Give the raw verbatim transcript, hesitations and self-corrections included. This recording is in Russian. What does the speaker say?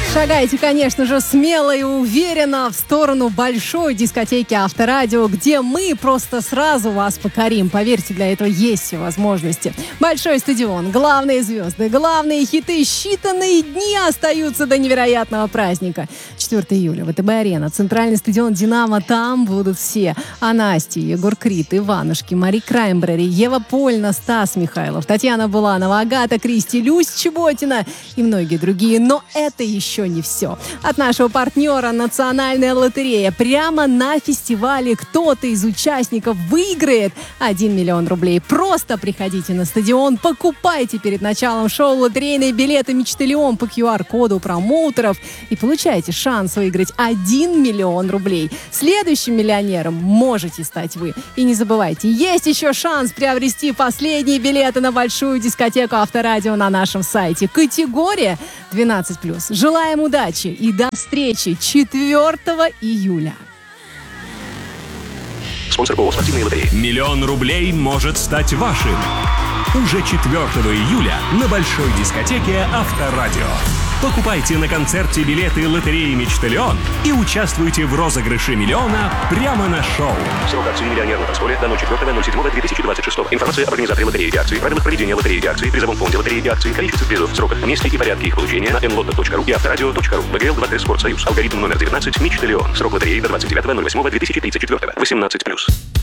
Шагайте, конечно же, смело и уверенно в сторону большой дискотеки Авторадио, где мы просто сразу вас покорим. Поверьте, для этого есть все возможности. Большой стадион, главные звезды, главные хиты. Считанные дни остаются до невероятного праздника. четвёртого июля, ВТБ-арена, центральный стадион «Динамо». Там будут все. Анастия, Егор Крид, Иванушки, Мари Краймбрери, Ева Польна, Стас Михайлов, Татьяна Буланова, Агата Кристи, Люсь Чеботина и многие другие. Но это еще не все. От нашего партнера Национальная лотерея прямо на фестивале кто-то из участников выиграет один миллион рублей. Просто приходите на стадион, покупайте перед началом шоу лотерейные билеты «Мечталион» по ку ар-коду промоутеров и получайте шанс выиграть один миллион рублей. Следующим миллионером можете стать вы. И не забывайте, есть еще шанс приобрести последние билеты на большую дискотеку Авторадио на нашем сайте. Категория двенадцать плюс. Желаем удачи и до встречи четвёртого июля. Спонсор ООО «Спортивные лотереи». Миллион рублей может стать вашим. Уже четвёртого июля на большой дискотеке Авторадио. Покупайте на концерте билеты лотереи «Мечталион» и участвуйте в розыгрыше миллиона прямо на шоу. Срок акции «Миллионер» на танцполе до четвёртого седьмого две тысячи двадцать шестого. Информация об организаторе лотереи и акции, правилах проведения лотереи и акции, призовом фонде лотереи и акции, количестве призов, сроках, месте и порядке их получения на эн лото точка ру и авторадио точка ру. ВГЛ два тэ Спортсоюз. Алгоритм номер девятнадцать. «Мечталион». Срок лотереи до двадцать девятого ноль восьмого две тысячи тридцать четвёртого. восемнадцать плюс.